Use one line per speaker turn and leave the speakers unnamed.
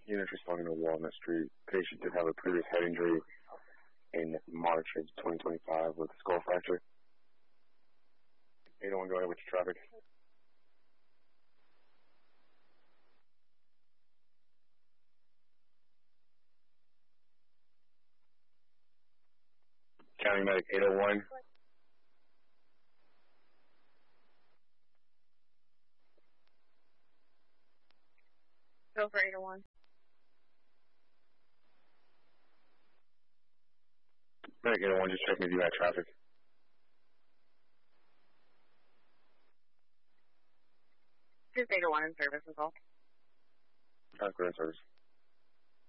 Units responding to Walnut Street. Patient did have a previous head injury in March of 2025 with a skull fracture. 801, go ahead with your traffic. County Medic 801.
Go for 801.
Medic 801, just checking if you had traffic.
Just 801 in service is all.
Traffic in service.